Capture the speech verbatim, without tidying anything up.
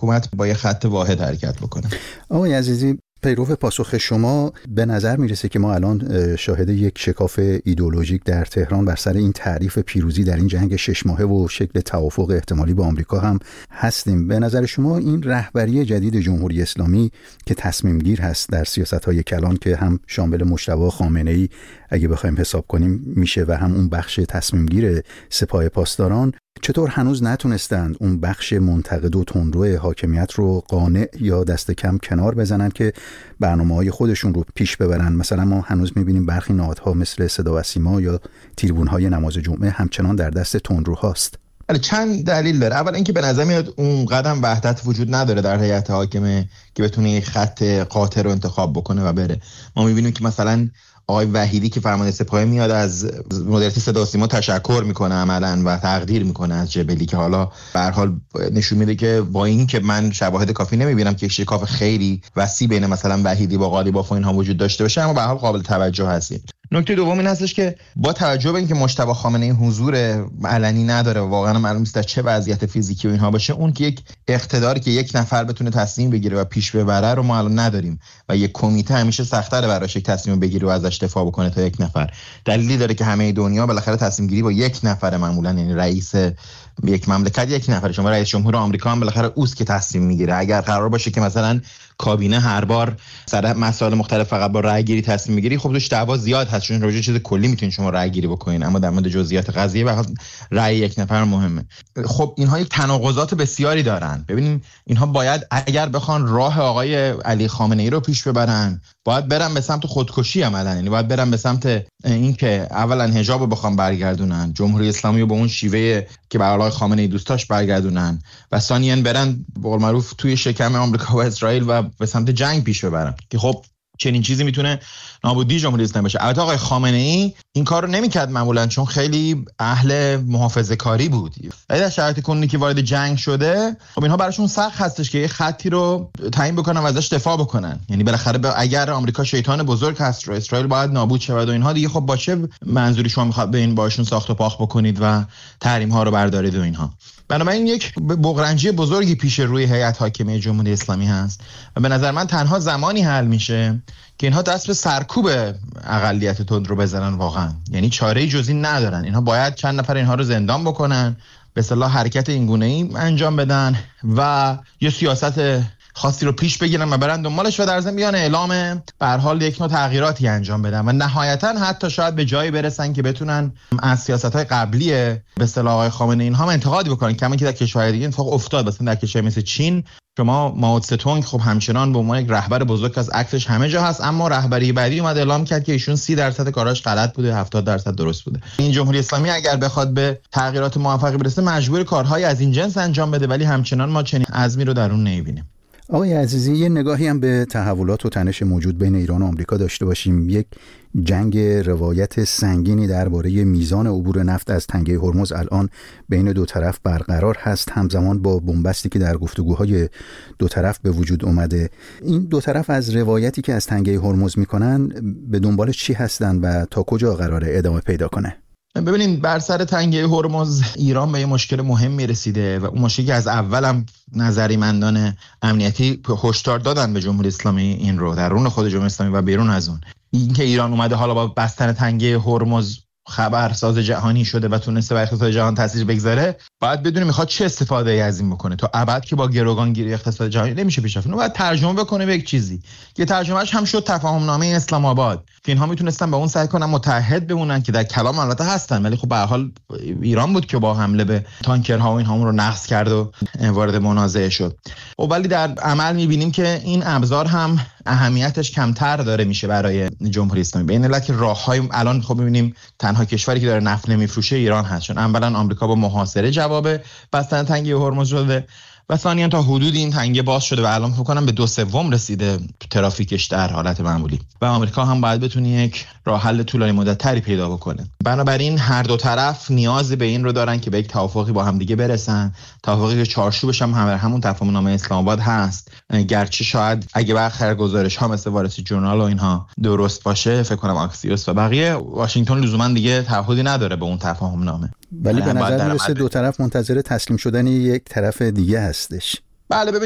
حکومت با یه خط واحد حرکت بکنه. آقای عزیزی، پیرو پاسخ شما به نظر میرسه که ما الان شاهد یک شکاف ایدئولوژیک در تهران بر سر این تعریف پیروزی در این جنگ شش ماهه و شکل توافق احتمالی با آمریکا هم هستیم. به نظر شما این رهبری جدید جمهوری اسلامی که تصمیم گیر هست در سیاست‌های کلان که هم شامل مجتبی خامنه‌ای اگه بخوایم حساب کنیم میشه و هم اون بخش تصمیم گیر سپاه پاسداران، چطور هنوز نتونستند اون بخش منتقد و تندرو حاکمیت رو قانع یا دست کم کنار بزنن که برنامه‌های خودشون رو پیش ببرن؟ مثلا ما هنوز می‌بینیم برخی نهادها مثل صدا و سیما یا تریبون‌های نماز جمعه همچنان در دست تندروهاست. ولی چند دلیل داره. اول اینکه به نظر میاد اون قدم وحدت وجود نداره در هیئت حاکمه که بتونه یک خط قاطع رو انتخاب بکنه و بره. ما می‌بینیم که مثلا آقای وحیدی که فرمانده سپاه میاد از مدیریت صدا و سیما تشکر میکنه عملاً و تقدیر میکنه از جبلی، که حالا به هر حال نشون میده که با این که من شواهد کافی نمیبینم که شکاف خیلی وسیع بین مثلا وحیدی با قالیباف و اینها وجود داشته باشه، اما به هر حال قابل توجه هستیم. نکته دوم این هستش که با توجه به اینکه مجتبی خامنه‌ای حضور علنی نداره و واقعا معلوم نیست در چه وضعیت فیزیکی و اینها باشه، اون که یک اقتداری که یک نفر بتونه تصمیم بگیره و پیش ببره رو ما الان نداریم و یک کمیته همیشه سخت‌تره براش یک تصمیم بگیره و ازش دفاع بکنه تا یک نفر. دلیلی داره که همه دنیا بالاخره تصمیم گیری با یک نفر معمولا، یعنی رئیس یک مملکت یک نفره. شما رئیس جمهور آمریکا هم بالاخره اوست که تصمیم میگیره. اگر قرار باشه که مثلا کابینه هر بار سر مسائل مختلف فقط با رأی گیری تصمیم میگیری، خب توش دعوا زیاد هست، چون راجع چیز کلی میتونید شما رأی گیری بکنین، اما در مورد جزئیات قضیه واقعا رأی یک نفر مهمه. خب اینها یک تناقضات بسیاری دارن. ببینیم اینها باید اگر بخوان راه آقای علی خامنه‌ای رو پیش ببرن، باید برن به سمت خودکشی عملاً، یعنی باید برن به سمت اینکه اولا حجاب رو بخوام برگردونن، جمهوری اسلامی رو به اون شیوه که به آقای خامنه‌ای دوست داشت برگردونن، و ثانیاً برن به قول معروف توی شکم آمریکا و اسرائیل و به سمت جنگ پیش ببرن، که خب چنین چیزی میتونه نابودی جمهوری اسلامی بشه. البته آقای خامنه‌ای این کارو نمیکرد معمولا، چون خیلی اهل محافظه‌کاری بود. ولی در شرایط کنونی که وارد جنگ شده، خب اینها براشون سخت هستش که یه خطی رو تعیین بکنن و ازش دفاع بکنن. یعنی بالاخره اگر آمریکا شیطان بزرگ هست و اسرائیل باید نابود شود و اینها دیگه، خب با چه منظوری شما میخواد به این باشون ساخت و پاخت بکنید و تحریم ها رو بردارید و اینها؟ بنابراین یک بغرنجی بزرگی پیش روی هیئت حاکمه جمهوری اسلامی هست و به نظر من تنها زمانی حل میشه که اینها دست به سرکوب اقلیت تند رو بزنن واقعا. یعنی چاره‌ای جزی ندارن. اینها باید چند نفر اینها رو زندان بکنن، به اصطلاح حرکت اینگونه‌ای انجام بدن و یه سیاست خاصی رو پیش بگیرن و برن دنبالش و در ضمن بیان اعلام به هر حال یک نوع تغییراتی انجام بدن و نهایتا حتی شاید به جایی برسن که بتونن از سیاست‌های قبلی به اصطلاح آقای خامنه‌ای اینها انتقاد بکنن، کما که در کشورهای دیگه اتفاق افتاد. مثلا در کشور مثل چین شما مائو تسه خب همچنان به عنوان یک رهبر بزرگ از عکسش همه جا هست، اما رهبری بعدی اومد اعلام کرد که ایشون سی درصد کاراش غلط بوده، هفتاد درصد درست بوده. این جمهوری اسلامی اگر بخواد به تغییرات موفقی برسه مجبور کارهای از این جنس انجام بده، ولی همچنان ما چنین عزمی رو در اون نمی‌بینیم. آقای عزیزی، یه نگاهی هم به تحولات و تنش موجود بین ایران و آمریکا داشته باشیم. یک جنگ روایت سنگینی درباره میزان عبور نفت از تنگه هرمز الان بین دو طرف برقرار هست، همزمان با بنبستی که در گفتگوهای دو طرف به وجود اومده. این دو طرف از روایتی که از تنگه هرمز میکنن به دنبال چی هستن و تا کجا قراره ادامه پیدا کنه؟ ببینید، بر سر تنگه هرمز ایران به یه مشکل مهمی رسیده و اون مشکلی که از اولم نظریمندان امنیتی هشدار دادن به جمهوری اسلامی این رو درون خود جمهوری اسلامی و بیرون از اون، این که ایران اومده حالا با بستن تنگه هرمز خبرساز جهانی شده و تونسته بر اقتصاد جهان تاثیر بگذاره، باید بدونه میخواد چه استفاده ای از این بکنه. تا ابد که با گروگانگیری اقتصاد جهانی نمیشه پیش رفت. باید ترجمه بکنه به یک چیزی که ترجمهش هم شد تفاهم نامه اسلام آباد، که اینها میتونستن با اون سعی کنن متحد بمونن، که در کلام البته هستن، ولی خب به هر حال ایران بود که با حمله به تانکرها و اینها رو نقض کرد و وارد منازعه شد. و ولی در عمل میبینیم که این ابزار هم اهمیتش کمتر داره میشه برای جمهوری اسلامی. بین علت که راههای الان خب میبینیم تنها کشوری که داره نفت نمیفروشه ایران هست، چون اولا آمریکا با محاصره جواب بستن تنگه هرمز داده و ثانیاً تا حدود این تنگه باز شده و الان فکر کنم به دو سوم رسیده ترافیکش در حالت معمولی و آمریکا هم باید بتونه یک راه حل طولانی مدت تری پیدا بکنه. بنابراین هر دو طرف نیاز به این رو دارن که به یک توافقی با هم دیگه برسن، توافقی که چارچوبش هم همون تفاهم نامه اسلام آباد هست، گرچه شاید اگه برخلاف گزارش ها مثل وارسی جورنال و اینها درست باشه، فکر کنم آکسیوس و بقیه، واشنگتن لزوما دیگه تعهدی نداره به اون تفاهم نامه. ولی به نظر میرسه دو طرف منتظر تسلیم شدن یک طرف دیگه هستش. بله.